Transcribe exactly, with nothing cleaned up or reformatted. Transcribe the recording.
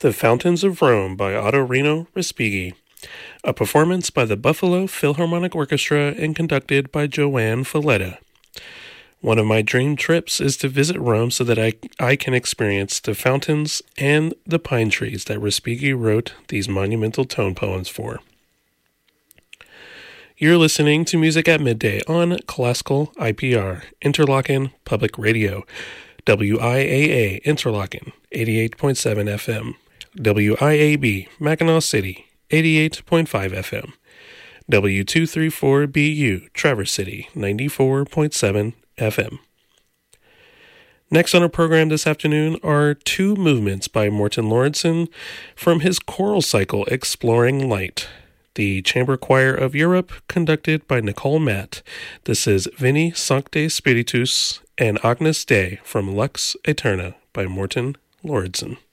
The Fountains of Rome by Ottorino Respighi, a performance by the Buffalo Philharmonic Orchestra and conducted by Joanne Falletta. One of my dream trips is to visit Rome so that I, I can experience the fountains and the pine trees that Respighi wrote these monumental tone poems for. You're listening to Music at Midday on Classical I P R, Interlochen Public Radio, W I A A Interlochen, eighty-eight point seven F M, W I A B Mackinac City, eighty-eight point five F M, W two thirty-four B U Traverse City, ninety-four point seven F M. Next on our program this afternoon are two movements by Morten Lauridsen from his choral cycle Exploring Light. The Chamber Choir of Europe, conducted by Nicole Matt. This is Veni Sancte Spiritus and Agnus Dei from Lux Aeterna by Morten Lauridsen.